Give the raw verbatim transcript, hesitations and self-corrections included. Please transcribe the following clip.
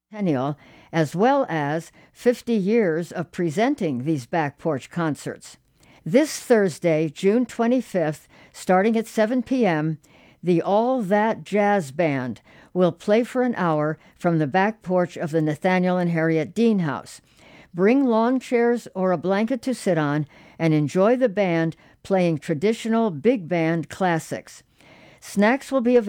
Centennial, as well as fifty years of presenting these back porch concerts. This Thursday, June twenty-fifth, starting at seven p.m., the All That Jazz Band will play for an hour from the back porch of the Nathaniel and Harriet Dean House. Bring lawn chairs or a blanket to sit on and enjoy the band playing traditional big band classics. Snacks will be available